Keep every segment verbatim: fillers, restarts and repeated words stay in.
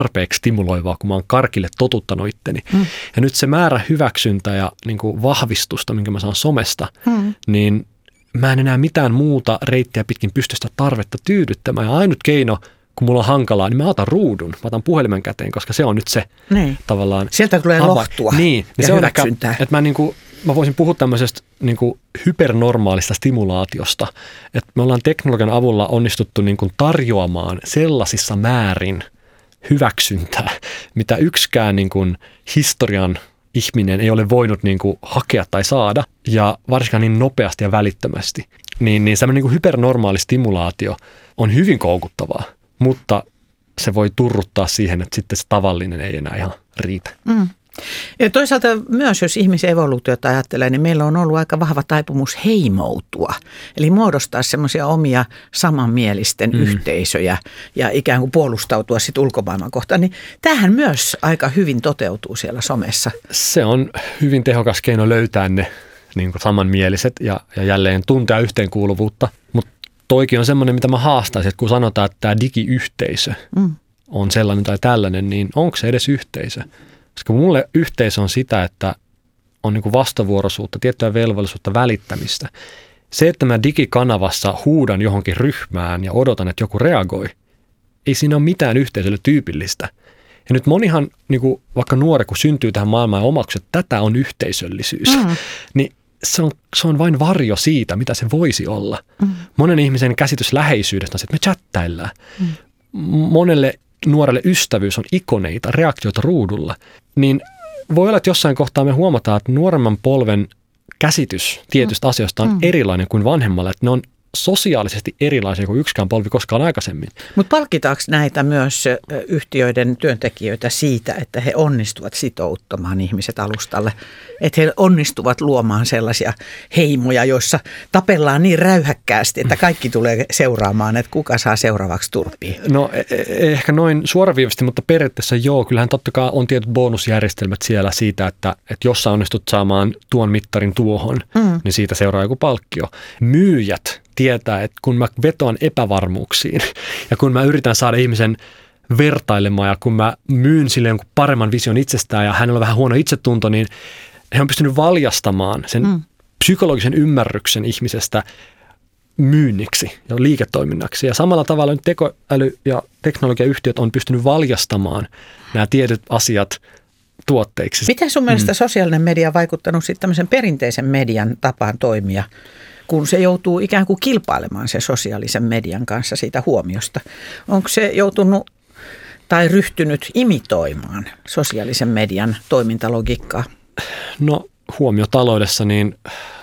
tarpeeksi stimuloivaa, kun mä oon karkille totuttanut itteni. Mm. Ja nyt se määrä hyväksyntä ja niin kuin vahvistusta, minkä mä saan somesta, mm. niin mä en enää mitään muuta reittiä pitkin pysty sitä tarvetta tyydyttämään. Ja ainut keino, kun mulla on hankalaa, niin mä otan ruudun, mä otan puhelimen käteen, koska se on nyt se niin. tavallaan. Sieltä tulee ava- lohtua niin, ja se hyväksyntää. On ehkä, että mä, niin kuin, mä voisin puhua tämmöisestä niin kuin hypernormaalista stimulaatiosta, että me ollaan teknologian avulla onnistuttu niin kuin tarjoamaan sellaisissa määrin hyväksyntää, mitä yksikään niin kuin historian ihminen ei ole voinut niin kuin hakea tai saada, ja varsinkaan niin nopeasti ja välittömästi. Niin, niin semmoinen niin kuin hypernormaali stimulaatio on hyvin koukuttavaa, mutta se voi turruttaa siihen, että sitten se tavallinen ei enää ihan riitä. Mm. Ja toisaalta myös, jos ihmisen evoluutiota ajattelee, niin meillä on ollut aika vahva taipumus heimoutua. Eli muodostaa semmoisia omia samanmielisten mm. yhteisöjä ja ikään kuin puolustautua sitten ulkomaailman kohtaan. Niin tämähän myös aika hyvin toteutuu siellä somessa. Se on hyvin tehokas keino löytää ne niin kuin samanmieliset ja, ja jälleen tuntea yhteenkuuluvuutta. Mutta toikin on semmoinen, mitä mä haastaisin, että kun sanotaan, että tämä digiyhteisö mm. on sellainen tai tällainen, niin onko se edes yhteisö? Koska mulle yhteisö on sitä, että on niin kuin vastavuoroisuutta, tiettyä velvollisuutta, välittämistä. Se, että mä digikanavassa huudan johonkin ryhmään ja odotan, että joku reagoi, ei siinä ole mitään yhteisölle tyypillistä. Ja nyt monihan, niin kuin vaikka nuori, kun syntyy tähän maailmaan ja omaksuu, että tätä on yhteisöllisyys, mm. niin se on, se on vain varjo siitä, mitä se voisi olla. Mm. Monen ihmisen käsitys läheisyydestä on se, että me chattaillaan. Mm. Monelle nuorelle ystävyys on ikoneita, reaktioita ruudulla, niin voi olla, että jossain kohtaa me huomataan, että nuoremman polven käsitys tietystä asioista on mm. erilainen kuin vanhemmalla, että ne on sosiaalisesti erilaisia kuin yksikään polvi koskaan aikaisemmin. Mutta palkitaanko näitä myös yhtiöiden työntekijöitä siitä, että he onnistuvat sitouttamaan ihmiset alustalle? Että he onnistuvat luomaan sellaisia heimoja, joissa tapellaan niin räyhäkkäästi, että kaikki tulee seuraamaan, että kuka saa seuraavaksi turpiin? No ehkä noin suoraviivasti, mutta periaatteessa joo. Kyllähän totta kai on tietyt bonusjärjestelmät siellä siitä, että, että jos sä onnistut saamaan tuon mittarin tuohon, mm. niin siitä seuraa joku palkkio. Myyjät tietää, että kun mä vetoan epävarmuuksiin ja kun mä yritän saada ihmisen vertailemaan ja kun mä myyn sille jonkun paremman vision itsestään ja hänellä on vähän huono itsetunto, niin he on pystynyt valjastamaan sen mm. psykologisen ymmärryksen ihmisestä myynniksi ja liiketoiminnaksi. Ja samalla tavalla nyt tekoäly- ja teknologiayhtiöt on pystynyt valjastamaan nämä tietyt asiat tuotteiksi. Miten sun mielestä mm. sosiaalinen media on vaikuttanut sitten tämmöisen perinteisen median tapaan toimia, kun se joutuu ikään kuin kilpailemaan sen sosiaalisen median kanssa siitä huomiosta? Onko se joutunut tai ryhtynyt imitoimaan sosiaalisen median toimintalogiikkaa? No huomiotaloudessa niin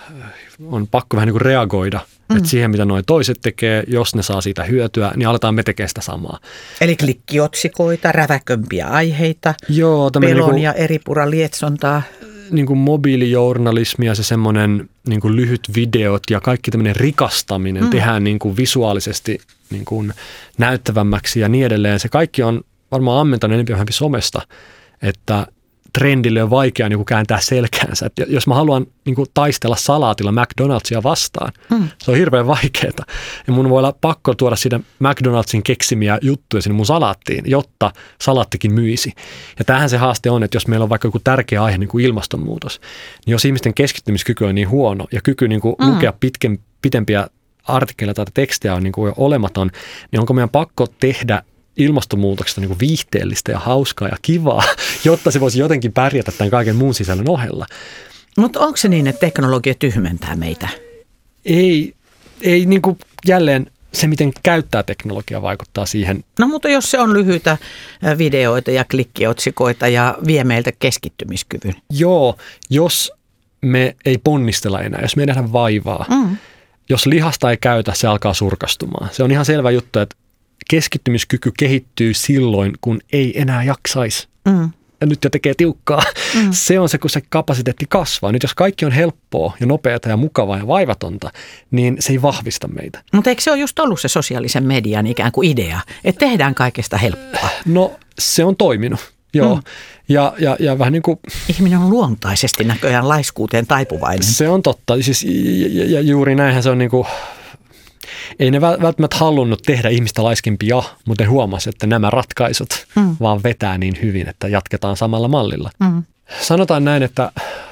on pakko vähän niin kuin reagoida. Mm. Että siihen, mitä nuo toiset tekee, jos ne saa siitä hyötyä, niin aletaan me tekemään sitä samaa. Eli klikkiotsikoita, räväkömpiä aiheita, Joo, pelon niin kuin, ja eripuran lietsontaa. Niin kuin mobiilijournalismi ja se semmoinen niin kuin lyhyt videot ja kaikki tämmöinen rikastaminen mm. tehdään niin kuin visuaalisesti niin kuin näyttävämmäksi ja niin edelleen. Se kaikki on varmaan ammentanut enemmän vähempi somesta, että trendille on vaikea niin kuin kääntää selkäänsä. Et jos mä haluan niin kuin taistella salaatilla McDonald'sia vastaan, mm. se on hirveän vaikeaa. Ja mun voi olla pakko tuoda siitä McDonald'sin keksimiä juttuja sinne mun salaattiin, jotta salaattikin myisi. Ja tämähän se haaste on, että jos meillä on vaikka joku tärkeä aihe, niin kuin ilmastonmuutos, niin jos ihmisten keskittymiskyky on niin huono ja kyky niin kuin mm. lukea pitken, pitempiä artikkeleita tai tekstejä on niin kuin olematon, niin onko meidän pakko tehdä ilmastonmuutoksesta niin kuin viihteellistä ja hauskaa ja kivaa, jotta se voisi jotenkin pärjätä tämän kaiken muun sisällön ohella. Mutta onko se niin, että teknologia tyhmentää meitä? Ei, ei niin kuin jälleen se, miten käyttää teknologiaa, vaikuttaa siihen. No mutta jos se on lyhyitä videoita ja klikkiotsikoita ja vie meiltä keskittymiskyvyn. Joo, jos me ei ponnistella enää, jos me ei nähdä vaivaa, mm. jos lihasta ei käytä, se alkaa surkastumaan. Se on ihan selvä juttu, että keskittymiskyky kehittyy silloin, kun ei enää jaksaisi. Mm. Ja nyt jo tekee tiukkaa. Mm. Se on se, kun se kapasiteetti kasvaa. Nyt jos kaikki on helppoa ja nopeata ja mukavaa ja vaivatonta, niin se ei vahvista meitä. Mutta eikö se ole just ollut se sosiaalisen median ikään kuin idea, että tehdään kaikesta helppoa? No se on toiminut, joo. Mm. Ja, ja, ja vähän niin kuin ihminen on luontaisesti näköjään laiskuuteen taipuvainen. Se on totta. Siis, ja, ja juuri näinhän se on niin kuin ei ne välttämättä halunnut tehdä ihmistä laiskempia, mutta ne huomasi, että nämä ratkaisut mm. vaan vetää niin hyvin, että jatketaan samalla mallilla. Mm. Sanotaan näin, että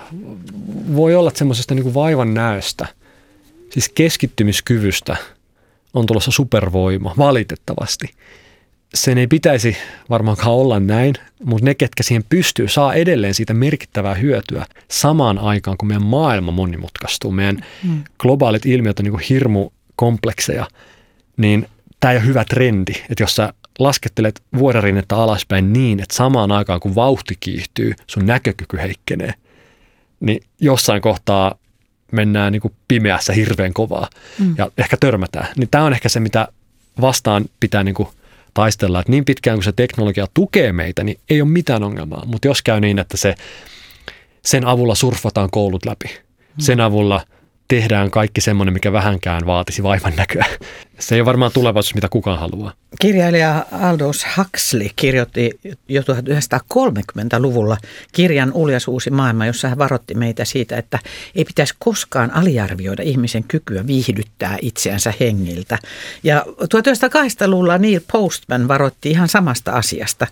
voi olla semmoisesta niin kuin vaivan näöstä, siis keskittymiskyvystä on tulossa supervoima, valitettavasti. Sen ei pitäisi varmaankaan olla näin, mutta ne, ketkä siihen pystyy, saa edelleen siitä merkittävää hyötyä samaan aikaan, kun meidän maailma monimutkaistuu. Meidän mm. globaalit ilmiöt on niin kuin hirmu komplekseja, niin tämä ei ole hyvä trendi, että jos sä laskettelet vuodarinnetta alaspäin niin, että samaan aikaan kun vauhti kiihtyy, sun näkökyky heikkenee, niin jossain kohtaa mennään niin kuin pimeässä hirveän kovaa mm. ja ehkä törmätään. Niin tämä on ehkä se, mitä vastaan pitää niin kuin taistella, että niin pitkään kuin se teknologia tukee meitä, niin ei ole mitään ongelmaa. Mutta jos käy niin, että se, sen avulla surffataan koulut läpi, sen avulla tehdään kaikki semmoinen, mikä vähänkään vaatisi vaivan näköä. Se ei ole varmaan tulevaisuus, mitä kukaan haluaa. Kirjailija Aldous Huxley kirjoitti jo tuhatyhdeksänsataakolmekymmentäluvulla kirjan Uljas uusi maailma, jossa hän varoitti meitä siitä, että ei pitäisi koskaan aliarvioida ihmisen kykyä viihdyttää itseänsä hengiltä. Ja tuhatyhdeksänsataakahdeksankymmentäluvulla Neil Postman varoitti ihan samasta asiasta.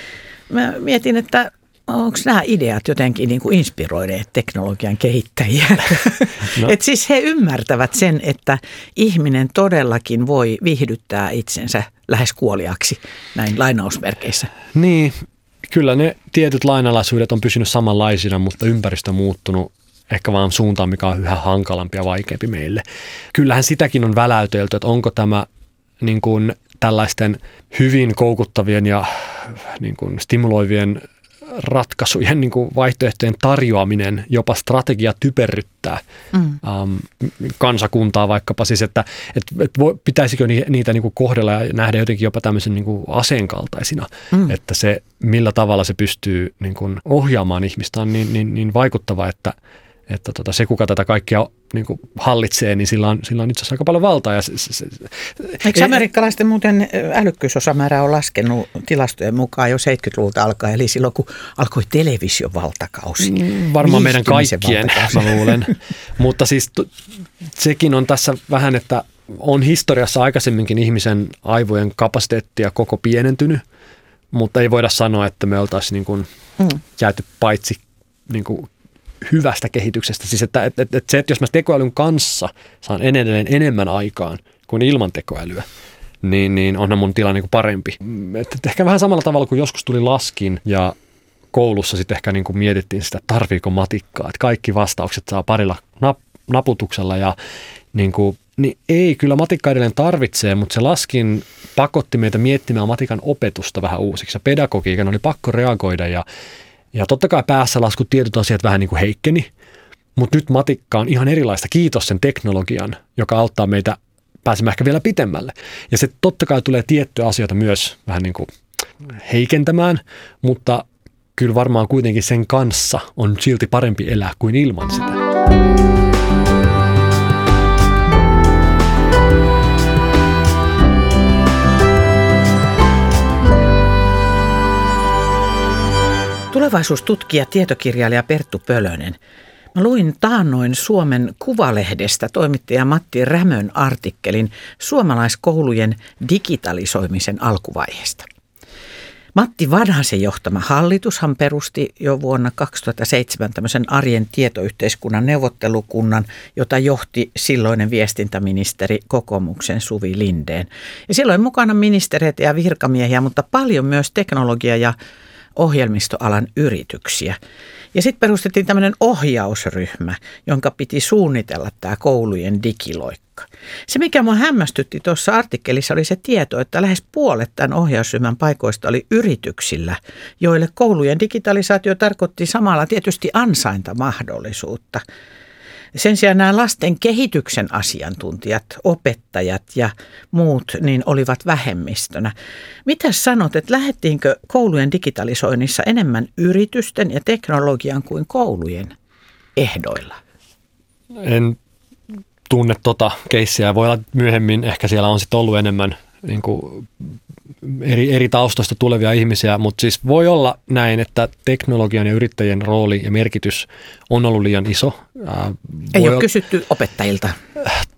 Mä mietin, että onko nämä ideat jotenkin niin kuin inspiroineet teknologian kehittäjiä? No. Että siis he ymmärtävät sen, että ihminen todellakin voi viihdyttää itsensä lähes kuoliaksi näin lainausmerkeissä. Niin, kyllä ne tietyt lainalaisuudet on pysynyt samanlaisina, mutta ympäristö on muuttunut ehkä vaan suuntaan, mikä on yhä hankalampi ja vaikeampi meille. Kyllähän sitäkin on väläytelty, että onko tämä niin kuin tällaisten hyvin koukuttavien ja niin kuin stimuloivien ratkaisujen niin kuin vaihtoehtojen tarjoaminen, jopa strategia typerryttää mm. um, kansakuntaa vaikkapa siis, että et, et voi, pitäisikö niitä niin kuin kohdella ja nähdä jotenkin jopa tämmöisen niin kuin aseen kaltaisina, mm. että se millä tavalla se pystyy niin kuin ohjaamaan ihmistä on niin, niin, niin vaikuttava, että että tota, se, kuka tätä kaikkea niin kuin hallitsee, niin sillä on, sillä on itse asiassa aika paljon valtaa. Ja se, se, se, Eikö ei, amerikkalaisten muuten älykkyysosamäärä on laskenut tilastojen mukaan jo seitsemänkymmentäluvulta alkaen, eli silloin kun alkoi television valtakausi? Varmaan meidän kaikkien, mä luulen. Mutta siis t- sekin on tässä vähän, että on historiassa aikaisemminkin ihmisen aivojen kapasiteettia koko pienentynyt, mutta ei voida sanoa, että me oltaisiin niin kuin hmm. jääty paitsi niin kuin hyvästä kehityksestä. Siis että, että, että se, että jos mä tekoälyn kanssa saan edelleen enemmän aikaan kuin ilman tekoälyä, niin, niin onhan mun tila niin kuin parempi. Että ehkä vähän samalla tavalla kuin joskus tuli laskin ja koulussa sitten ehkä niin kuin mietittiin sitä, että tarviiko matikkaa. Että kaikki vastaukset saa parilla nap, naputuksella ja niin kuin, niin ei, kyllä matikkaa edelleen tarvitsee, mutta se laskin pakotti meitä miettimään matikan opetusta vähän uusiksi. Ja pedagogiikan oli pakko reagoida ja Ja totta kai päässä laskut tietyt asiat vähän niin kuin heikkeni, mutta nyt matikka on ihan erilaista. Kiitos sen teknologian, joka auttaa meitä pääsemään ehkä vielä pitemmälle. Ja se totta kai tulee tiettyjä asioita myös vähän niin kuin heikentämään, mutta kyllä varmaan kuitenkin sen kanssa on silti parempi elää kuin ilman sitä. Tulevaisuustutkija, tietokirjailija Perttu Pölönen. Mä luin taannoin Suomen Kuvalehdestä toimittaja Matti Rämön artikkelin suomalaiskoulujen digitalisoimisen alkuvaiheesta. Matti Vanhasen johtama hallitushan perusti jo vuonna kaksituhattaseitsemän tämmöisen arjen tietoyhteiskunnan neuvottelukunnan, jota johti silloinen viestintäministeri kokoomuksen Suvi Lindén. Ja silloin mukana ministereitä ja virkamiehiä, mutta paljon myös teknologia- ja ohjelmistoalan yrityksiä. Ja sitten perustettiin tämmöinen ohjausryhmä, jonka piti suunnitella tämä koulujen digiloikka. Se, mikä minua hämmästytti tuossa artikkelissa, oli se tieto, että lähes puolet tämän ohjausryhmän paikoista oli yrityksillä, joille koulujen digitalisaatio tarkoitti samalla tietysti ansaintamahdollisuutta. Sen sijaan nämä lasten kehityksen asiantuntijat, opettajat ja muut niin olivat vähemmistönä. Mitä sanot, että lähdettiinkö koulujen digitalisoinnissa enemmän yritysten ja teknologian kuin koulujen ehdoilla? En tunne tota keissiä. Voi olla myöhemmin, ehkä siellä on sitten ollut enemmän niin kuin eri, eri taustoista tulevia ihmisiä, mutta siis voi olla näin, että teknologian ja yrittäjien rooli ja merkitys on ollut liian iso. Ei ole kysytty opettajilta.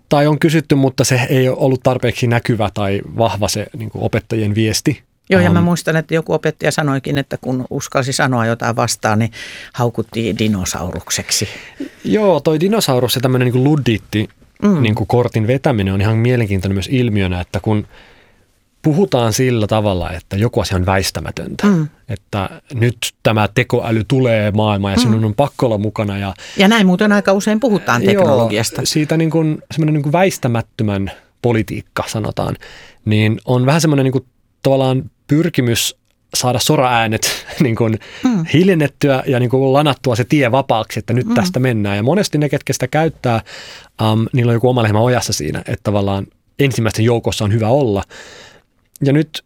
Tai on kysytty, mutta se ei ole ollut tarpeeksi näkyvä tai vahva se niin kuin opettajien viesti. Joo, ja mä muistan, että joku opettaja sanoikin, että kun uskalsi sanoa jotain vastaan, niin haukuttiin dinosaurukseksi. Joo, toi dinosaurus ja tämmöinen niin kuin luddiitti mm. niin kuin kortin vetäminen on ihan mielenkiintoinen myös ilmiönä, että kun puhutaan sillä tavalla, että joku asia on väistämätöntä, mm. että nyt tämä tekoäly tulee maailmaan ja sinun on pakko olla mukana. Ja, ja näin muuten aika usein puhutaan teknologiasta. Joo, siitä niin kuin, semmoinen niin kuin väistämättömän politiikka sanotaan, niin on vähän semmoinen niin kuin tavallaan pyrkimys saada soraäänet niin kuin mm. hiljennettyä ja niin kuin lanattua se tie vapaaksi, että nyt mm. tästä mennään. Ja monesti ne, ketkä sitä käyttää, um, niillä on joku oma lehmä ojassa siinä, että tavallaan ensimmäisten joukossa on hyvä olla. Ja nyt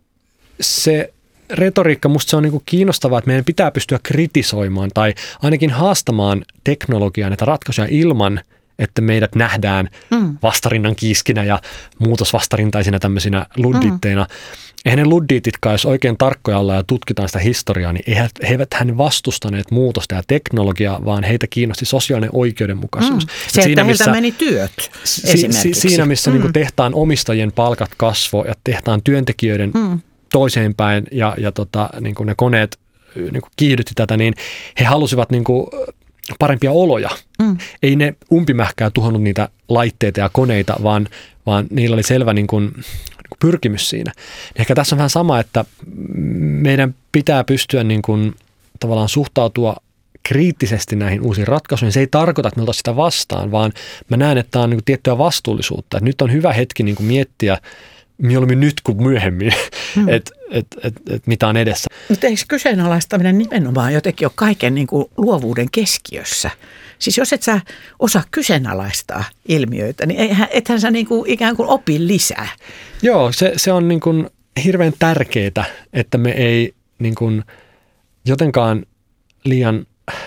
se retoriikka, musta se on niin kuin kiinnostavaa, että meidän pitää pystyä kritisoimaan tai ainakin haastamaan teknologiaa, näitä ratkaisuja ilman, että meidät nähdään mm. vastarinnan kiiskinä ja muutosvastarintaisina tämmöisinä ludditteina. Mm. Eihän ne luddiititkaan, jos oikein tarkkoja ollaan ja tutkitaan sitä historiaa, niin he eivät hän vastustaneet muutosta ja teknologiaa, vaan heitä kiinnosti sosiaalinen oikeudenmukaisuus. Mm. Se, siinä, että heiltä missä, meni työt esimerkiksi. Siinä, missä mm. niin kuin tehtaan omistajien palkat kasvoi ja tehtaan työntekijöiden mm. toiseen päin ja, ja tota, niin kuin ne koneet niin kuin kiihdytti tätä, niin he halusivat niin kuin parempia oloja. Mm. Ei ne umpimähkää tuhonnut niitä laitteita ja koneita, vaan, vaan niillä oli selvä niin kuin, niin kuin pyrkimys siinä. Ehkä tässä on vähän sama, että meidän pitää pystyä niin kuin, tavallaan suhtautua kriittisesti näihin uusiin ratkaisuihin. Se ei tarkoita, että me oltaisiin sitä vastaan, vaan mä näen, että tämä on niin kuin tiettyä vastuullisuutta. Että nyt on hyvä hetki niin kuin miettiä mieluummin nyt kuin myöhemmin, hmm. että et, et, et mitä on edessä. Mutta eikö kyseenalaistaminen nimenomaan jotenkin ole kaiken niin kuin luovuuden keskiössä? Siis jos et sä osaa kyseenalaistaa ilmiöitä, niin eihän, ethän sä niin kuin ikään kuin opi lisää. Joo, se, se on niin kuin hirveän tärkeää, että me ei niin kuin jotenkaan liian,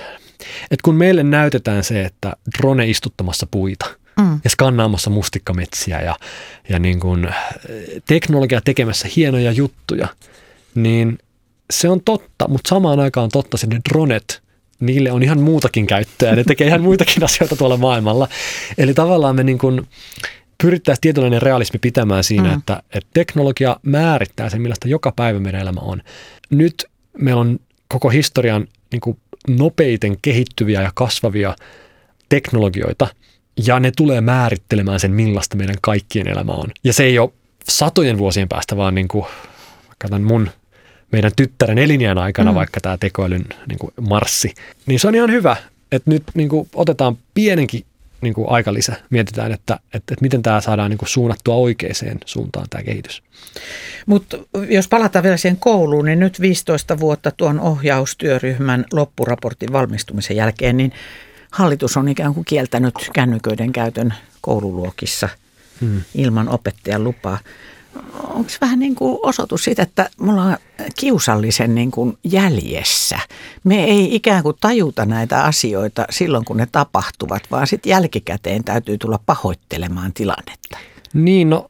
että kun meille näytetään se, että drone istuttamassa puita, Mm. ja skannaamassa mustikkametsiä ja, ja niin kuin teknologia tekemässä hienoja juttuja, niin se on totta, mutta samaan aikaan totta, että ne dronet, niille on ihan muutakin käyttöä, ne tekee ihan muitakin asioita tuolla maailmalla. Eli tavallaan me niin kuin pyrittäisiin tietynlainen realismi pitämään siinä, mm. että, että teknologia määrittää sen, millaista joka päivä meidän elämä on. Nyt meillä on koko historian niin kuin nopeiten kehittyviä ja kasvavia teknologioita, ja ne tulee määrittelemään sen, millaista meidän kaikkien elämä on. Ja se ei ole satojen vuosien päästä, vaan niin kuin, vaikka tämän mun, meidän tyttären elinjään aikana, mm. vaikka tämä tekoälyn niin kuin marssi. Niin se on ihan hyvä, että nyt niin kuin otetaan pienenkin niin kuin aikalisä. Mietitään, että, että, että miten tämä saadaan niin kuin suunnattua oikeaan suuntaan tämä kehitys. Mutta jos palataan vielä siihen kouluun, niin nyt viisitoista vuotta tuon ohjaustyöryhmän loppuraportin valmistumisen jälkeen, niin hallitus on ikään kuin kieltänyt kännyköiden käytön koululuokissa hmm. ilman opettajan lupaa. Onko se vähän niin kuin osoitus siitä, että me ollaan kiusallisen niin kuin jäljessä? Me ei ikään kuin tajuta näitä asioita silloin, kun ne tapahtuvat, vaan sitten jälkikäteen täytyy tulla pahoittelemaan tilannetta. Niin, no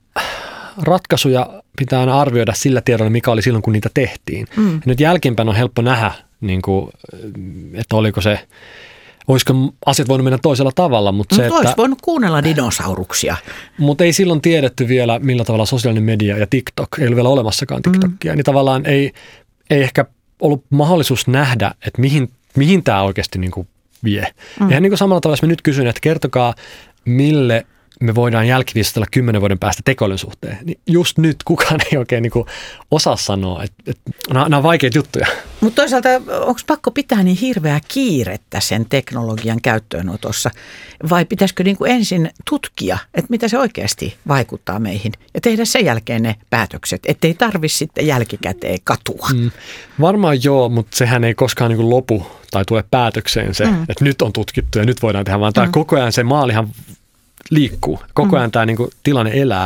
ratkaisuja pitää aina arvioida sillä tiedolla, mikä oli silloin, kun niitä tehtiin. Hmm. Ja nyt jälkeenpäin on helppo nähdä, niin kuin, että oliko se... Olisiko asiat voinut mennä toisella tavalla, mutta se, että... Olisi voinut kuunnella dinosauruksia. Mutta ei silloin tiedetty vielä, millä tavalla sosiaalinen media ja TikTok, ei ole vielä olemassakaan TikTokia, mm. niin tavallaan ei, ei ehkä ollut mahdollisuus nähdä, että mihin, mihin tämä oikeasti niin kuin vie. Mm. Ja niin kuin samalla tavalla, jos mä nyt kysyn, että kertokaa, mille me voidaan jälkiviistellä kymmenen vuoden päästä tekoälyn suhteen, niin just nyt kukaan ei oikein niin kuin osaa sanoa, että, että nämä on vaikeita juttuja. Mutta toisaalta onko pakko pitää niin hirveää kiirettä sen teknologian käyttöönotossa vai pitäisikö niin kuin ensin tutkia, että mitä se oikeasti vaikuttaa meihin ja tehdä sen jälkeen ne päätökset, ettei tarvitse sitten jälkikäteen katua? Mm, varmaan joo, mutta sehän ei koskaan niin kuin lopu tai tule päätökseen se, mm. että nyt on tutkittu ja nyt voidaan tehdä, vaan tämä mm. koko ajan se maalihan liikkuu. Koko ajan mm. tämä niin kuin tilanne elää,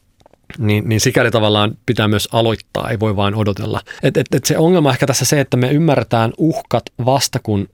niin, niin sikäli tavallaan pitää myös aloittaa, ei voi vain odotella. Et, et, et se ongelma ehkä tässä se, että me ymmärretään uhkat vasta, kun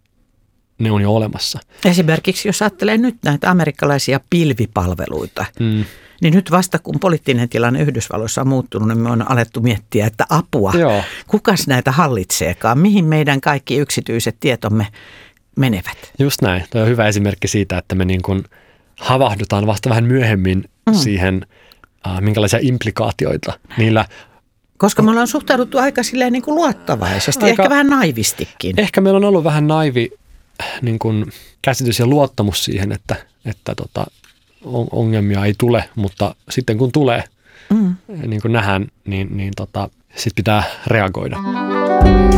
ne on jo olemassa. Esimerkiksi jos ajattelee nyt näitä amerikkalaisia pilvipalveluita, mm. niin nyt vasta kun poliittinen tilanne Yhdysvalloissa on muuttunut, niin me on alettu miettiä, että apua, Joo. kukas näitä hallitseekaan, mihin meidän kaikki yksityiset tietomme menevät. Just näin. Tuo on hyvä esimerkki siitä, että me niin kuin havahdutaan vasta vähän myöhemmin mm. siihen, äh, minkälaisia implikaatioita niillä. Koska me ollaan suhtauduttu aika silleen niin kuin luottavaisesti, aika, ehkä vähän naivistikin. Ehkä meillä on ollut vähän naivi niin kuin käsitys ja luottamus siihen, että, että tota, ongelmia ei tule, mutta sitten kun tulee, mm. niin kuin nähdään, niin, niin tota, sitten pitää reagoida.